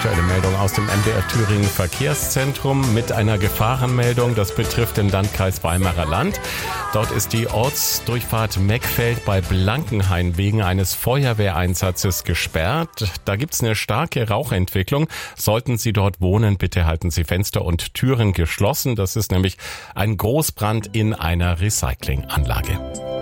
aktuelle Meldung aus dem MDR Thüringen Verkehrszentrum mit einer Gefahrenmeldung. Das betrifft den Landkreis Weimarer Land. Dort ist die Ortsdurchfahrt Meckfeld bei Blankenhain wegen eines Feuerwehreinsatzes gesperrt. Da gibt's eine starke Rauchentwicklung. Sollten Sie dort wohnen, bitte halten Sie Fenster und Türen geschlossen. Das ist nämlich ein Großbrand in einer Recyclinganlage.